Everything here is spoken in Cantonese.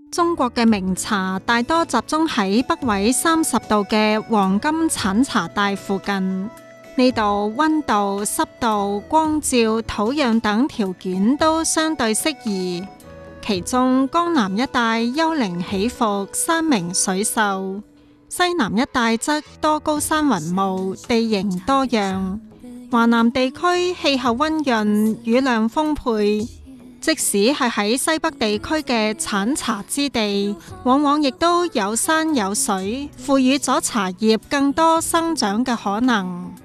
中國嘅名茶大多集中喺北緯30度嘅黃金產茶帶附近，呢度溫度、濕度、光照、土壤等條件都相對適宜。其中江南一帶丘陵起伏，山明水秀；西南一帶則多高山雲霧，地形多樣。華南地區氣候溫潤，雨量豐沛。即使係喺西北地區嘅產茶之地，往往亦都有山有水，賦予咗茶葉更多生長嘅可能。